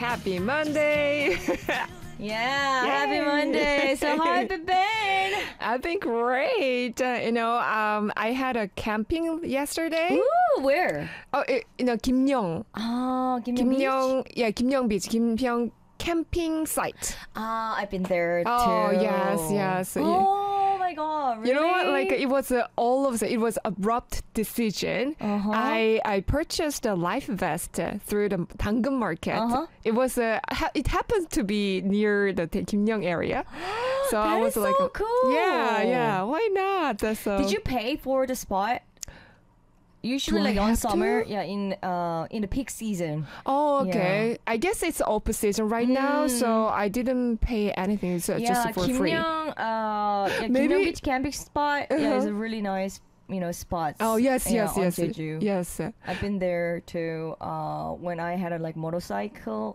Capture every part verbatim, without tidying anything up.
Happy Monday. Yeah, Yay. happy Monday. So how have you been? I've been great. Uh, you know, um, I had a camping yesterday. Ooh, where? Oh, it, you know, Kimyeong. Oh, Kim Beach? Kimyeong, yeah, Kimyeong Beach, Kimyeong camping site. Ah, I've been there too. Oh, yes, yes. Oh my god, really? You know what? Like it was uh, all of the, it was abrupt decision. Uh-huh. I I purchased a life vest uh, through the 당근 market. Uh-huh. It was uh, ha- it happened to be near the Kimyeong area. So That I was is like, so cool. yeah, yeah, why not? Uh, So Did you pay for the spot? Usually, Do I like on have summer, to? yeah, in uh in the peak season. Oh, okay. I guess it's open season right now, Mm. so I didn't pay anything. So it's yeah, just for free. Kimyeong, uh, yeah, Maybe- Kimyeong Beach camping spot. Yeah, Uh-huh. is a really nice, you know, spot. Oh yes, yeah, yes, on yes, Jeju. yes. I've been there too. Uh, when I had a like motorcycle.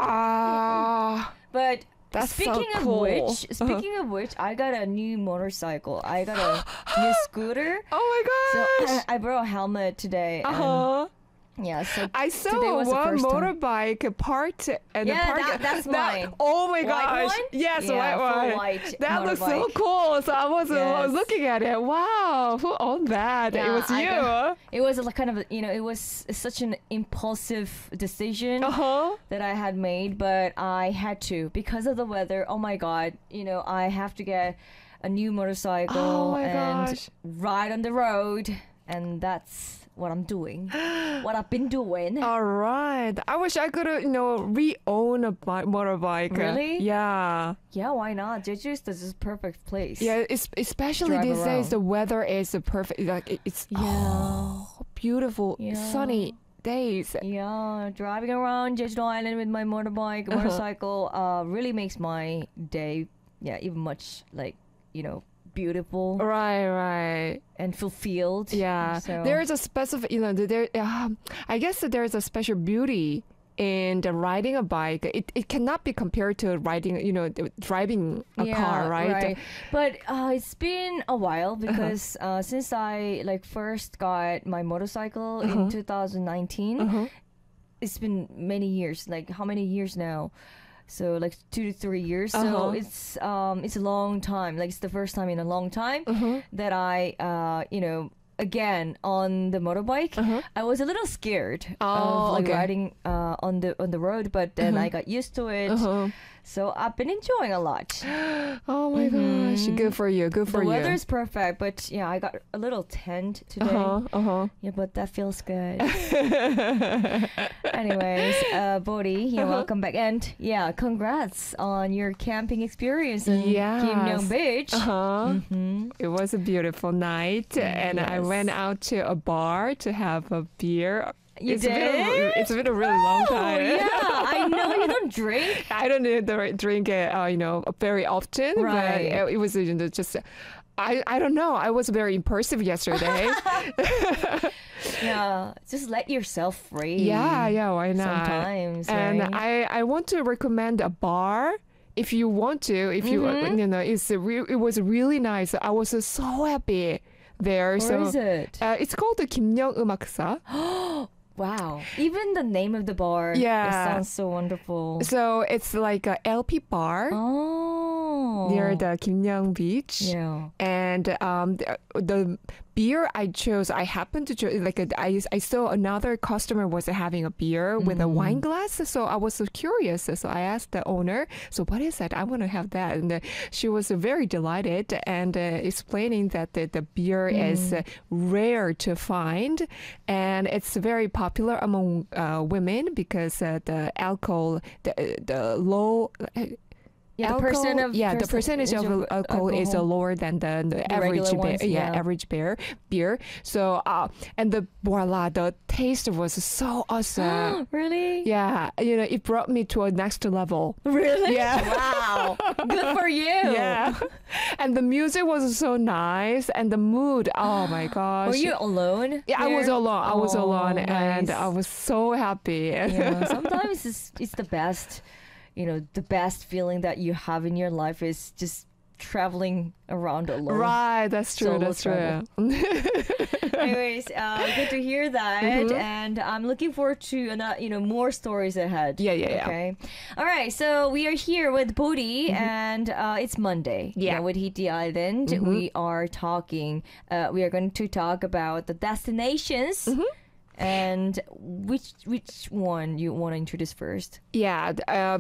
Ah, But That's so speaking of cool. which, Uh-huh. speaking of which, I got a new motorcycle. I got a new scooter. oh my So gosh. I, I brought a helmet today. Uh and huh. Yeah. So I today saw was the one first time. motorbike part and Yeah, the park. that- that's mine. Oh my White gosh! one? Yes, Yeah, white full one. white That looks so motorbike. cool. So I was, uh, I was Yes. looking at it. Wow, who owned that? it Yeah, was I you. got- It was like kind of, a- you know, it was such an impulsive decision Uh huh. that I had made, but I had to because of the weather. Oh my god, you know, I have to get a new motorcycle Oh my and gosh. ride on the road, and that's what I'm doing. What I've been doing. All right. I wish I could, uh, you know, re-own a bi- motorbike. Really? Yeah. Yeah, why not? Jeju is the perfect place. Yeah. It's, especially Drive these days, around. the weather is the perfect. Like it- it's Yeah. oh, beautiful, Yeah. sunny days. Yeah, driving around Jeju Island with my motorbike, Uh-huh. motorcycle, uh, really makes my day, yeah, even much like, you know, beautiful Right. Right. and fulfilled. Yeah, So- there is a specific, you know, there. Um, I guess that there is a special beauty in the riding a bike. It it cannot be compared to riding, you know, the- driving a Yeah, car, right? But uh, it's been a while because uh, since I like first got my motorcycle Uh-huh. in two thousand nineteen, Uh-huh. it's been many years. Like how many years now? So like two to three years. Uh-huh. So it's um it's a long time. Like it's the first time in a long time Uh-huh. that I uh you know again on the motorbike. Uh-huh. I was a little scared Oh, of like okay. riding uh on the on the road, but then I got used to it. Uh-huh. So I've been enjoying a lot. Oh my gosh, good for you, good for the you. weather is perfect, but yeah, I got a little tanned today. uh-huh, uh-huh. Yeah, but that feels good. Anyways, uh, Bodhi, yeah, Uh-huh. welcome back, and yeah, congrats on your camping experience in Yes. Kimyeong Beach. Uh-huh. hmm It was a beautiful night, and I Yes. went out to a bar to have a beer. You It's been a, did? it's been a really long Oh time. yeah, I know you don't drink. I don't need to drink it, uh, you know, very often. Right. But it was you know, just, I, I don't know. I was very impulsive yesterday. Yeah, just let yourself free. yeah, yeah. Why not? Sometimes, And right? I, I want to recommend a bar. If you want to, if you, Mhm. you know, it's a re- it was really nice. I was uh, so happy there. Where so is it? Uh, it's called the Kimyeong Umaksa. Wow, even the name of the bar, Yeah. it sounds so wonderful. So it's like a L P bar Oh, near the Kimyeong Beach. yeah. And um, the, the beer I chose, I happened to choose, like, a, I, I saw another customer was having a beer with a Mm. wine glass. So I was so curious. So I asked the owner, so what is that? I want to have that. And uh, she was uh, very delighted and uh, explaining that the, the beer Mm. is uh, rare to find. And it's very popular among uh, women because uh, the alcohol, the, the low... Yeah, the alcohol, percent of yeah, the percentage of of alcohol, is uh, alcohol. lower than the, the, average regular beer. ones, yeah, yeah. average beer. Beer. So, uh, and the voila, the taste was so awesome. Really? Yeah, you know, it brought me to a next level. Really? Yeah. Wow. Good for you. Yeah, and the music was so nice, and the mood. Oh my gosh. Were you alone? Yeah, I was there? alone. I was Oh, alone, and nice. I was so happy. Yeah, sometimes it's, it's the best, you know, the best feeling that you have in your life is just traveling around alone. Right, that's true. Solo That's true. Anyways, uh, good to hear that, Mhm. and I'm looking forward to uh, you know more stories ahead. Yeah, yeah, yeah. Okay. All right, so we are here with Bodhi, Mm-hmm. and uh, it's Monday. Yeah. You know, with Hiti Island, Mhm. we are talking. Uh, we are going to talk about the destinations. Mhm. And which which one you want to introduce first? Yeah, th- uh,